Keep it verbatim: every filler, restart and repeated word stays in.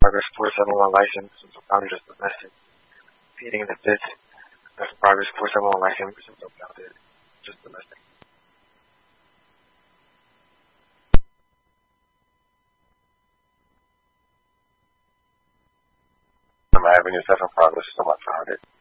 Progress four seven one license, Central County, just domestic. Feeding the fifth. That's Progress four seven one license, Central County, just domestic. Avenue seven Progress, still at four hundred.